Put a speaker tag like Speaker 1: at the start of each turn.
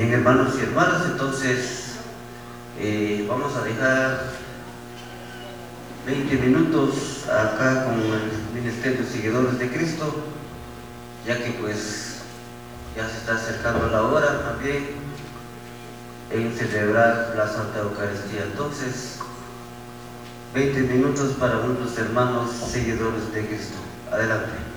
Speaker 1: Bien, hermanos y hermanas, entonces vamos a dejar 20 minutos acá con el Ministerio de Seguidores de Cristo, ya que pues ya se está acercando la hora también en celebrar la Santa Eucaristía. Entonces, 20 minutos para nuestros hermanos seguidores de Cristo. Adelante.